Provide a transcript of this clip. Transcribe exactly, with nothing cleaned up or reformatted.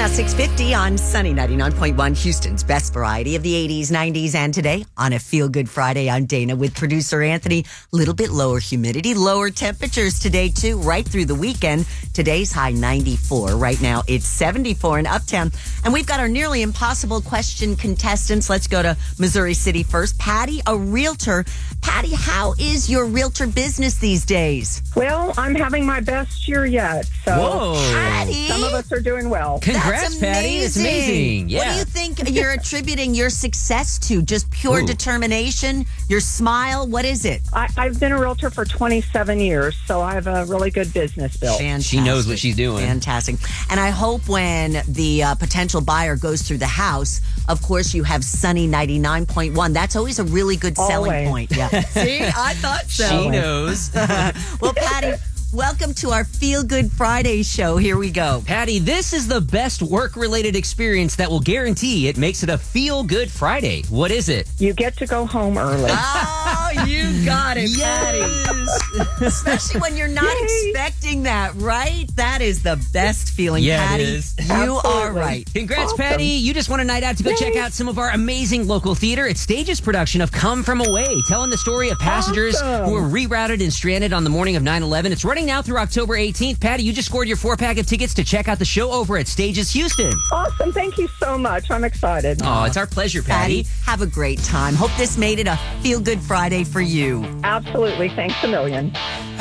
Now six fifty on Sunny ninety-nine point one, Houston's best variety of the eighties, nineties, and today on a Feel Good Friday. I'm Dana with producer Anthony. Little bit lower humidity, lower temperatures today too, right through the weekend. Today's high ninety-four. Right now it's seventy-four in Uptown. And we've got our nearly impossible question contestants. Let's go to Missouri City first. Patty, a realtor. Patty, how is your realtor business these days? Well, I'm having my best year yet. So Whoa. Patty? some of us are doing well. Congrats, That's Patty. It's amazing. Yeah. What do you think you're attributing your success to? Just pure Ooh. determination? Your smile? What is it? I, I've been a realtor for twenty-seven years, so I have a really good business built. Fantastic. She knows what she's doing. Fantastic. And I hope when the uh, potential buyer goes through the house, of course, you have Sunny ninety-nine point one. That's always a really good selling Always. point. Yeah. See, I thought so. She knows. Well, Patty, welcome to our Feel Good Friday show. Here we go. Patty, this is the best work-related experience that will guarantee it makes it a feel-good Friday. What is it? You get to go home early. Oh, you got it, Patty. Especially when you're not Yay. expecting that, right? That is the best feeling, Yeah, it Patty. is. You are Absolutely. right. Congrats, Awesome. Patty. You just won a night out to go Yay. check out some of our amazing local theater. It's Stage's production of Come From Away, telling the story of passengers Awesome. who were rerouted and stranded on the morning of nine eleven. It's running now through October eighteenth. Patty, you just scored your four-pack of tickets to check out the show over at Stages Houston. Awesome. Thank you so much. I'm excited. Oh, it's our pleasure, Patty. Patty, have a great time. Hope this made it a Feel Good Friday for you. Absolutely. Thanks a million.